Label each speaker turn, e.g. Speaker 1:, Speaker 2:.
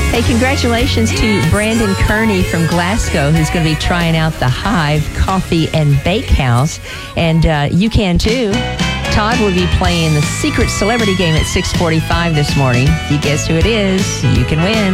Speaker 1: Hey, congratulations to Brandon Kearney from Glasgow, who's going to be trying out the Hive Coffee and Bakehouse. And you can too. Todd will be playing the Secret Celebrity Game at 6:45 this morning. If you guess who it is, you can win.